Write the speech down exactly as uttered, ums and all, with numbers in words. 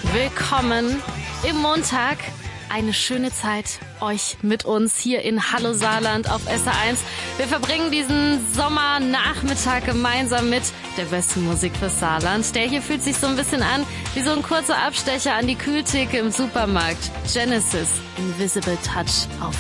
willkommen im Montag. Eine schöne Zeit euch mit uns hier in Hallo Saarland auf S R eins. Wir verbringen diesen Sommernachmittag gemeinsam mit der besten Musik fürs Saarland. Der hier fühlt sich so ein bisschen an wie so ein kurzer Abstecher an die Kühltheke im Supermarkt. Genesis, Invisible Touch auf